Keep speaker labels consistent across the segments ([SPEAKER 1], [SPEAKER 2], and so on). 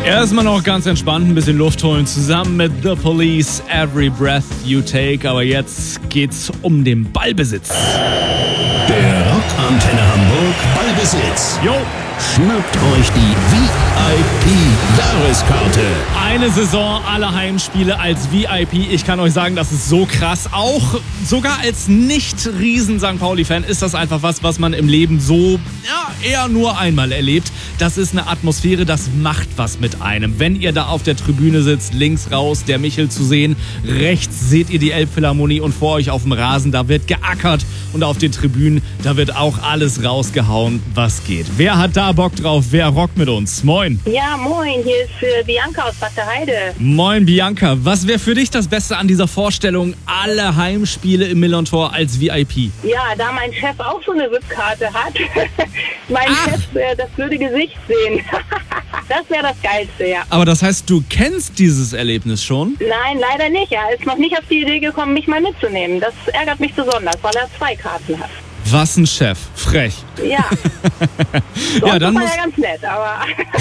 [SPEAKER 1] Erstmal noch ganz entspannt ein bisschen Luft holen, zusammen mit The Police, Every Breath You Take. Aber jetzt geht's um den Ballbesitz.
[SPEAKER 2] Der Rockantenne Hamburg Ballbesitz.
[SPEAKER 1] Jo!
[SPEAKER 2] Schnappt euch die VIP-Jahreskarte.
[SPEAKER 1] Eine Saison, alle Heimspiele als VIP. Ich kann euch sagen, das ist so krass. Auch sogar als Nicht-Riesen-St. Pauli-Fan ist das einfach was man im Leben so eher nur einmal erlebt. Das ist eine Atmosphäre, das macht was mit einem. Wenn ihr da auf der Tribüne sitzt, links raus, der Michel zu sehen, rechts seht ihr die Elbphilharmonie und vor euch auf dem Rasen, da wird geackert und auf den Tribünen, da wird auch alles rausgehauen, was geht. Wer hat da Bock drauf? Wer rockt mit uns? Moin.
[SPEAKER 3] Ja, moin, hier ist Bianca aus Bad der Heide.
[SPEAKER 1] Moin Bianca, was wäre für dich das Beste an dieser Vorstellung, alle Heimspiele im Millerntor als VIP?
[SPEAKER 3] Ja, da mein Chef auch so eine VIP-Karte hat, mein Chef das blöde Gesicht sehen. Das wäre das Geilste, ja.
[SPEAKER 1] Aber das heißt, du kennst dieses Erlebnis schon?
[SPEAKER 3] Nein, leider nicht. Er ist noch nicht auf die Idee gekommen, mich mal mitzunehmen. Das ärgert mich besonders, weil er 2 Karten hat.
[SPEAKER 1] Was ein Chef. Frech.
[SPEAKER 3] Ja.
[SPEAKER 1] Ja, dann
[SPEAKER 3] war
[SPEAKER 1] muss...
[SPEAKER 3] ja ganz nett, aber...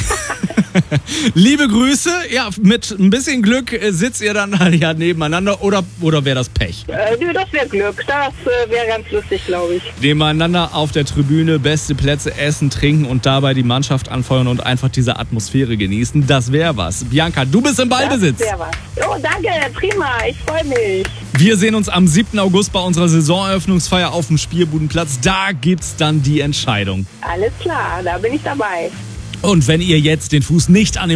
[SPEAKER 1] Liebe Grüße. Ja, mit ein bisschen Glück sitzt ihr dann ja nebeneinander oder wäre das Pech?
[SPEAKER 3] Das wäre Glück. Das wäre ganz lustig, glaube ich.
[SPEAKER 1] Nebeneinander auf der Tribüne, beste Plätze, essen, trinken und dabei die Mannschaft anfeuern und einfach diese Atmosphäre genießen. Das wäre was. Bianca, du bist im Ballbesitz.
[SPEAKER 3] Das wäre was. Oh, danke. Prima. Ich freue mich.
[SPEAKER 1] Wir sehen uns am 7. August bei unserer Saisoneröffnungsfeier auf dem Spielbudenplatz. Da gibt's dann die Entscheidung.
[SPEAKER 3] Alles klar. Da bin ich dabei.
[SPEAKER 1] Und wenn ihr jetzt den Fuß nicht an